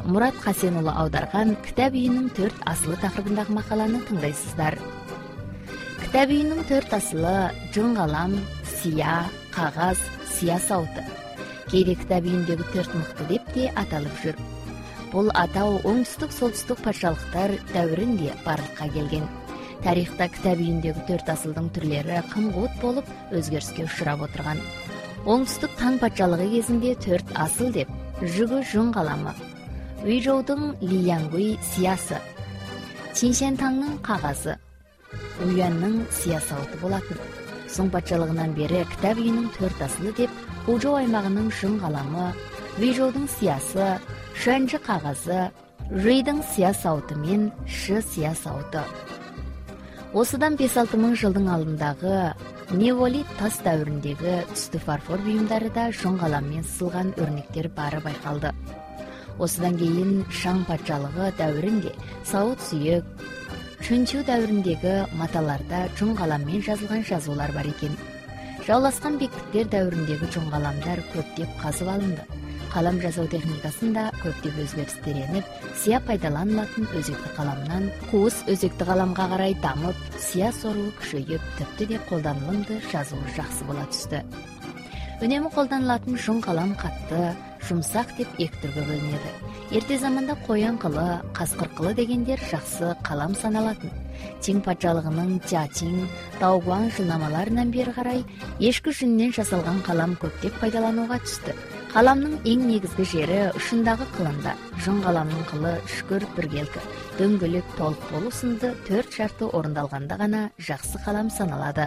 Мурат Хасенұлы аударған Кітап үйінің 4 асылы тақырыбындағы мақаланы тыңдайсыздар. Кітап үйінің 4 асылы жүн қалам, сия, қағаз, сия сауыты. Кейде кітап үйіндегі 4 мықты деп те аталып жүр. Бұл атау оңтүстік-солтүстік патшалықтар дәуірінде барлыққа келген. Тарихта кітап үйіндегі 4 асылдың түрлері қым-ғут болып өзгеріске ұшырап отырған. Оңтүстік таң патшалығы кезінде 4 асыл деп жүгі жүн қаламы, Уйжоудың Лиянгуй сиясы, Чиншентаңның қағазы, Уянның сия сауыты болатын. Соң патшалығынан бері кітап үйінің 4 асылы деп Хужоу аймағының жүн қаламы, Уйжоудың сиясы, Шэнжі қағазы, Рүйдің сия сауыты мен Шы сия сауыты. Осыдан 5-6 мың жылдың алдындағы неолит тас дәуіріндегі түсті фарфор бұйымдары да жүн қаламмен сызылған өрнектер бары байқалды. Осыдан кейін Шаң патшалығы дәуірінде сауыт сүйек, Чүнчу дәуіріндегі маталарда жүн қаламмен жазылған жазулар бар екен. Жауласқан бектіктер дәуіріндегі жүн қаламдар көптеп қазып алынды. Қалам жасау техникасында көптеп өзгерістер еніп, сия пайдаланылатын өзекті қаламнан қуыс өзекті қаламға қарай дамып, сия соруы күшейіп, тіпті де қолданылымды жазуы жақсы бола түсті. Үнемі қолданылатын жүн қалам қатты, жұмсақ деп екі түрге бөлінеді. Ерте заманда қоян қылы, қасқыр қылы дегендер жақсы қалам саналатын. Чин патшалығының Чачин, Даогуан жылнамаларынан бері қарай ешкі жүннен жасалған қалам көптеп пайдалануға түсті. Қаламның ең негізгі жері ұшындағы қылында. Жүн қаламның қылы үшкір, біркелкі, дөңгелек, толық болу сынды 4 шарты орындалғанда ғана жақсы қалам саналады.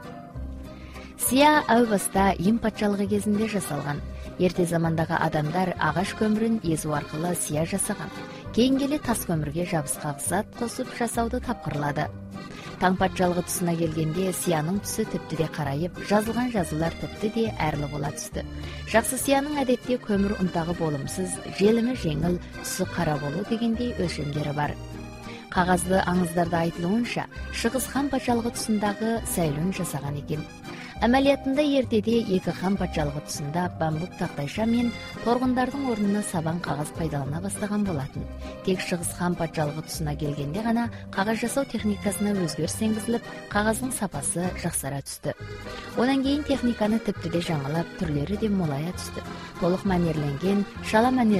Сия әу баста Ин патшалығы кезінде жасалған. Ерте замандағы адамдар ағаш көмірін езу арқылы сия жасаған. Кейін келе тас көмірге жабысқақ зат қосып жасауды тапқырлады. Таң патшалығы тұсына келгенде сияның түсі тіпті де қарайып, жазылған жазулар тіпті де әрлі бола түсті. Жақсы сияның әдетте көмір ұнтағы болымсыз, желімі жеңіл, түсі қара болу дегендей өлшемдері бар. Қағазды аңыздарда айтылуынша, Шығыс хан патшалығы тұсындағы сәйлін жасаған екен. Әмәлиятында ертеде екі хан патшалығы тұсында бамбук тақтайша мен торғындардың орнына сабан қағаз пайдалана бастаған болатын. Тек Шығыс хан патшалығы тұсына келгенде ғана қағаз жасау техникасына өзгеріс енгізіліп, қағаздың сапасы жақсара түсті. Одан кейін техниканы тіпті де жаңалап, түрлері де молая түсті. Толық мәнерленген, шала мәнер